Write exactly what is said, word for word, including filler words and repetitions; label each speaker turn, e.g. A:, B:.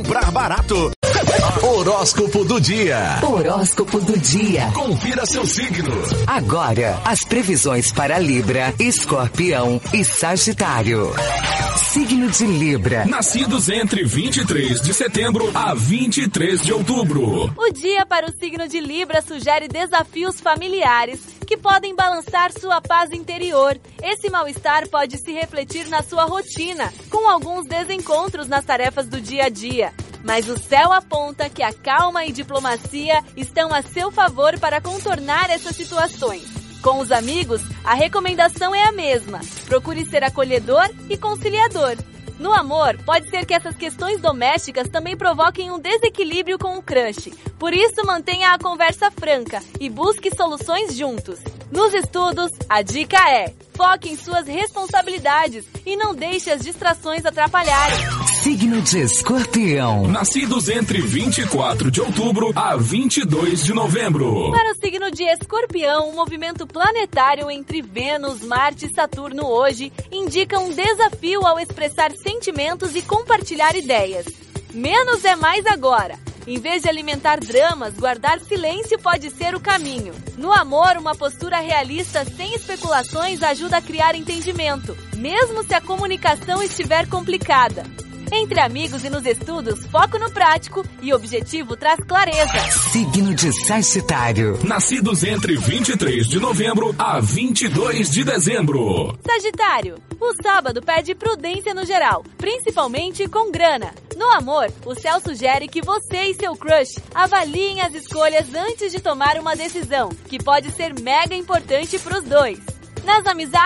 A: comprar barato. Horóscopo do dia.
B: Horóscopo do dia.
A: Confira seu signo.
B: Agora, as previsões para Libra, Escorpião e Sagitário. Signo de Libra.
C: Nascidos entre vinte e três de setembro a vinte e três de outubro.
D: O dia para o signo de Libra sugere desafios familiares que podem balançar sua paz interior. Esse mal-estar pode se refletir na sua rotina, com alguns desencontros nas tarefas do dia a dia. Mas o céu aponta que a calma e diplomacia estão a seu favor para contornar essas situações. Com os amigos, a recomendação é a mesma. Procure ser acolhedor e conciliador. No amor, pode ser que essas questões domésticas também provoquem um desequilíbrio com o crush. Por isso, mantenha a conversa franca e busque soluções juntos. Nos estudos, a dica é: foque em suas responsabilidades e não deixe as distrações atrapalharem.
B: Signo de Escorpião.
C: Nascidos entre vinte e quatro de outubro a vinte e dois de novembro.
D: Para o signo de Escorpião, o movimento planetário entre Vênus, Marte e Saturno hoje indica um desafio ao expressar sentimentos e compartilhar ideias. Menos é mais agora. Em vez de alimentar dramas, guardar silêncio pode ser o caminho. No amor, uma postura realista sem especulações ajuda a criar entendimento, mesmo se a comunicação estiver complicada. Entre amigos e nos estudos, foco no prático e objetivo traz clareza.
B: Signo de Sagitário.
C: Nascidos entre vinte e três de novembro a vinte e dois de dezembro.
D: Sagitário, o sábado pede prudência no geral, principalmente com grana. No amor, o céu sugere que você e seu crush avaliem as escolhas antes de tomar uma decisão, que pode ser mega importante para os dois. Nas amizades,